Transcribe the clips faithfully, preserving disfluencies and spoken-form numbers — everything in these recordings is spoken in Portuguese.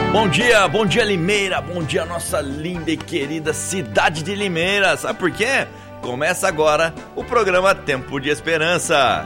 Bom dia, bom dia Limeira, bom dia nossa linda e querida cidade de Limeira. Sabe por quê? Começa agora o programa Tempo de Esperança.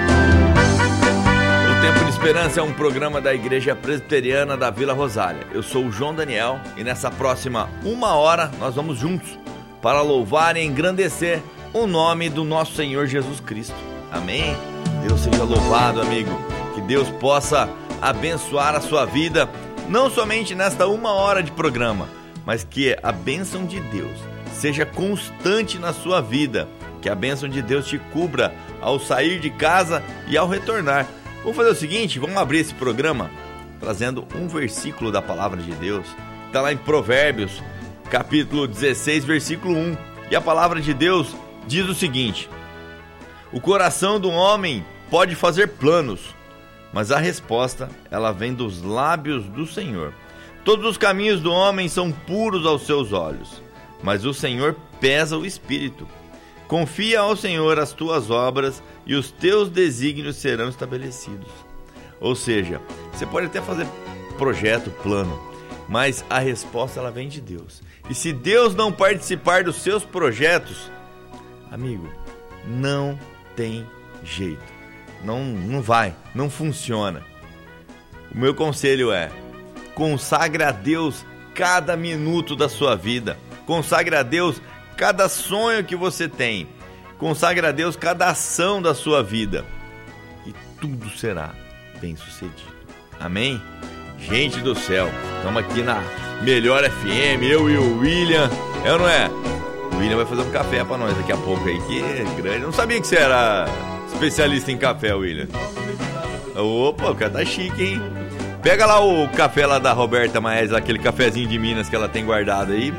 O Tempo de Esperança é um programa da Igreja Presbiteriana da Vila Rosália. Eu sou o João Daniel e nessa próxima uma hora nós vamos juntos para louvar e engrandecer o nome do nosso Senhor Jesus Cristo. Amém? Deus seja louvado, amigo. Que Deus possa abençoar a sua vida, não somente nesta uma hora de programa, mas que a bênção de Deus seja constante na sua vida. Que a bênção de Deus te cubra ao sair de casa e ao retornar. Vamos fazer o seguinte, vamos abrir esse programa trazendo um versículo da palavra de Deus. Está lá em Provérbios, capítulo dezesseis, versículo um. E a palavra de Deus diz o seguinte: o coração do homem pode fazer planos, mas a resposta, ela vem dos lábios do Senhor. Todos os caminhos do homem são puros aos seus olhos, mas o Senhor pesa o espírito. Confia ao Senhor as tuas obras e os teus desígnios serão estabelecidos. Ou seja, você pode até fazer projeto, plano, mas a resposta, ela vem de Deus. E se Deus não participar dos seus projetos, amigo, não tem jeito. Não, não vai, não funciona. O meu conselho é: consagre a Deus cada minuto da sua vida. Consagre a Deus cada sonho que você tem. Consagre a Deus cada ação da sua vida. E tudo será bem sucedido. Amém? Gente do céu, estamos aqui na Melhor F M, eu e o William. É ou não é? O William vai fazer um café pra nós daqui a pouco aí, que é grande. Eu não sabia que você era especialista em café, William. Opa, o cara tá chique, hein? Pega lá o café lá da Roberta Maes, aquele cafezinho de Minas que ela tem guardado aí.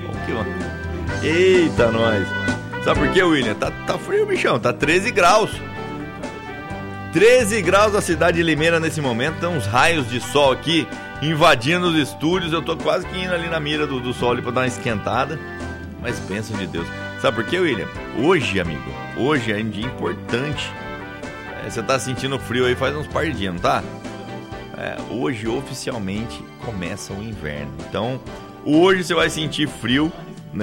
Eita, nós. Sabe por quê, William? Tá, tá frio, bichão. Tá treze graus. treze graus a cidade de Limeira nesse momento. Tem uns raios de sol aqui invadindo os estúdios. Eu tô quase que indo ali na mira do, do sol ali pra dar uma esquentada. Mas bênção de Deus. Sabe por quê, William? Hoje, amigo, hoje é um dia importante. É, você tá sentindo frio aí faz uns par de dias, não tá? É, hoje oficialmente começa o inverno. Então, hoje você vai sentir frio